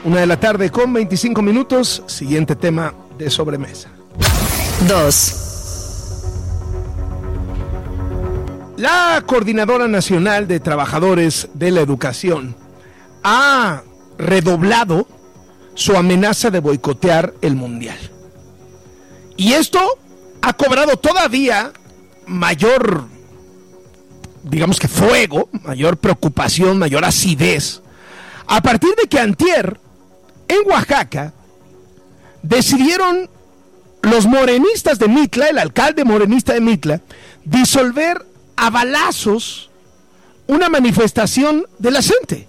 1:25 p.m. Siguiente tema de sobremesa. 2. La Coordinadora Nacional de Trabajadores de la Educación ha redoblado su amenaza de boicotear el Mundial. Y esto ha cobrado todavía mayor, digamos que fuego, mayor preocupación, mayor acidez, a partir de que antier, en Oaxaca, decidieron los morenistas de Mitla, el alcalde morenista de Mitla, disolver a balazos una manifestación de la gente.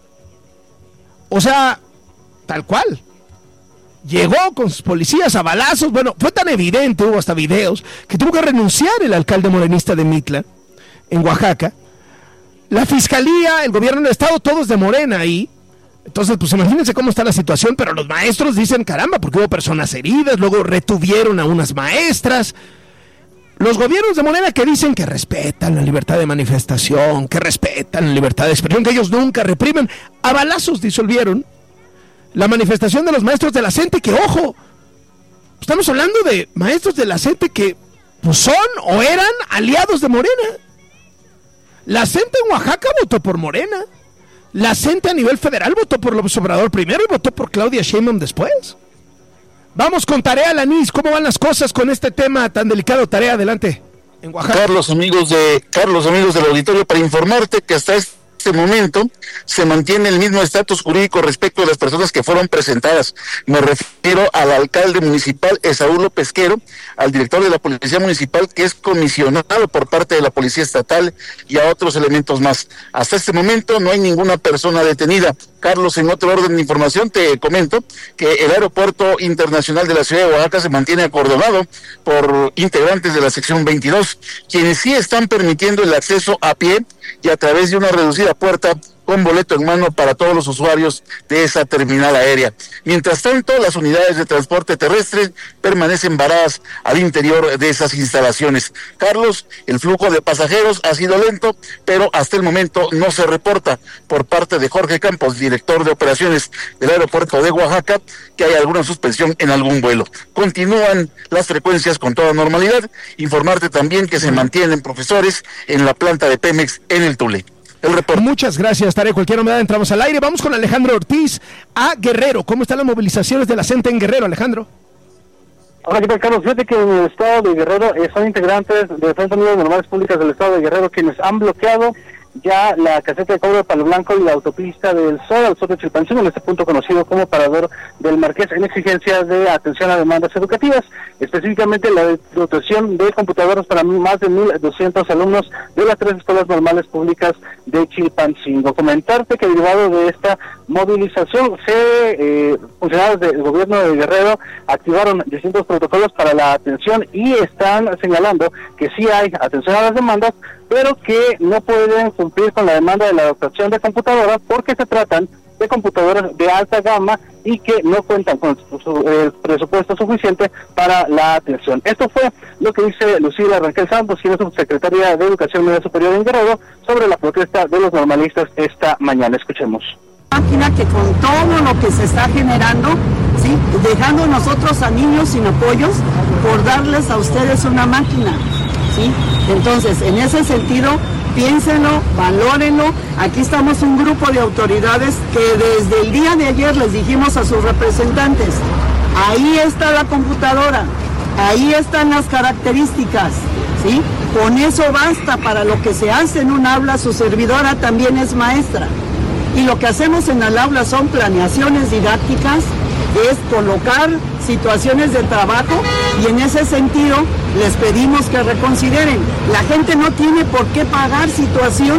O sea, tal cual. Llegó con sus policías a balazos. Bueno, fue tan evidente, hubo hasta videos, que tuvo que renunciar el alcalde morenista de Mitla, en Oaxaca. La fiscalía, el gobierno del estado, todos de Morena ahí. Entonces, pues imagínense cómo está la situación, pero los maestros dicen, caramba, porque hubo personas heridas, luego retuvieron a unas maestras. Los gobiernos de Morena que dicen que respetan la libertad de manifestación, que respetan la libertad de expresión, que ellos nunca reprimen, a balazos disolvieron la manifestación de los maestros de la CENTE, que ojo, estamos hablando de maestros de la CENTE que pues, son o eran aliados de Morena. La CENTE en Oaxaca votó por Morena. La CENTE a nivel federal votó por López Obrador primero y votó por Claudia Sheinbaum después. Vamos con Tarea Lanís, ¿cómo van las cosas con este tema tan delicado? Tarea, adelante, en Oaxaca. Carlos, amigos del auditorio, para informarte que hasta este momento se mantiene el mismo estatus jurídico respecto de las personas que fueron presentadas. Me refiero al alcalde municipal Esaú López Quero, al director de la Policía Municipal, que es comisionado por parte de la Policía Estatal, y a otros elementos más. Hasta este momento no hay ninguna persona detenida. Carlos, en otro orden de información te comento que el aeropuerto internacional de la ciudad de Oaxaca se mantiene acordonado por integrantes de la sección 22, quienes sí están permitiendo el acceso a pie y a través de una reducida puerta con boleto en mano para todos los usuarios de esa terminal aérea. Mientras tanto, las unidades de transporte terrestre permanecen varadas al interior de esas instalaciones. Carlos, el flujo de pasajeros ha sido lento, pero hasta el momento no se reporta por parte de Jorge Campos, director de operaciones del aeropuerto de Oaxaca, que hay alguna suspensión en algún vuelo. Continúan las frecuencias con toda normalidad. Informarte también que se mantienen profesores en la planta de Pemex en el Tule. El reporte. Muchas gracias, Tarea. Cualquier novedad entramos al aire. Vamos con Alejandro Ortiz a Guerrero. ¿Cómo están las movilizaciones de la CENTE en Guerrero, Alejandro? Hola, ¿qué tal, Carlos? Fíjate que en el estado de Guerrero son integrantes de Frente Unido de Normales Públicas del estado de Guerrero quienes han bloqueado ya la caseta de cobro de Palo Blanco y la autopista del Sol al sur de Chilpancingo, en este punto conocido como Parador del Marqués, en exigencia de atención a demandas educativas, específicamente la dotación de computadoras para más de 1,200 alumnos de las 3 escuelas normales públicas de Chilpancingo. Comentarte que derivado de esta movilización, funcionarios del gobierno de Guerrero activaron distintos protocolos para la atención y están señalando que sí hay atención a las demandas, pero que no pueden cumplir con la demanda de la dotación de computadoras porque se tratan de computadoras de alta gama y que no cuentan con el presupuesto suficiente para la atención. Esto fue lo que dice Lucila Rangel Santos, quien es subsecretaria de Educación Media Superior en Guerrero, sobre la protesta de los normalistas esta mañana. Escuchemos. Máquina que con todo lo que se está generando, ¿sí?, dejando nosotros a niños sin apoyos por darles a ustedes una máquina, ¿sí? Entonces, en ese sentido, piénsenlo, valórenlo. Aquí estamos un grupo de autoridades que desde el día de ayer les dijimos a sus representantes, ahí está la computadora, ahí están las características, ¿sí? Con eso basta para lo que se hace en un aula. Su servidora también es maestra. Y lo que hacemos en el aula son planeaciones didácticas, es colocar situaciones de trabajo, y en ese sentido les pedimos que reconsideren. La gente no tiene por qué pagar situaciones